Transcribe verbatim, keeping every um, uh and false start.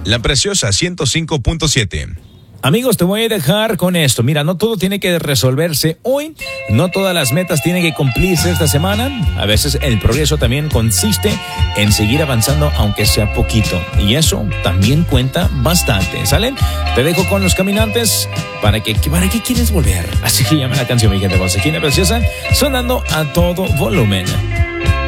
La Preciosa ciento cinco punto siete. Amigos, te voy a dejar con esto. Mira, no todo tiene que resolverse hoy, no todas las metas tienen que cumplirse esta semana. A veces el progreso también consiste en seguir avanzando, aunque sea poquito. Y eso también cuenta bastante, ¿sale? Te dejo con Los Caminantes. ¿Para qué, para qué quieres volver? Así que llama la canción, mi gente. Aquí en La Preciosa, sonando a todo volumen.